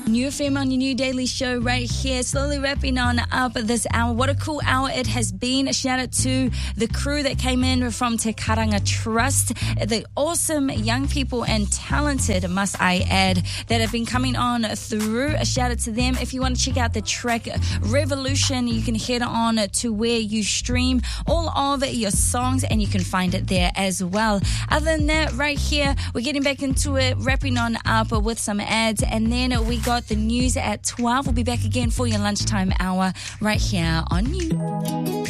New FM on your new daily show right here, slowly wrapping on up this hour. What a cool hour it has been. A shout out to the crew that came in from Te Karanga Trust, the awesome young people and talented, must I add, that have been coming on through. A shout out to them. If you want to check out the track Revolution, you can head on to where you stream all of your songs and you can find it there as well. Other than that, right here, we're getting back into it, wrapping on up with some ads, and then we got the news at 12. We'll be back again for your lunchtime hour right here on You.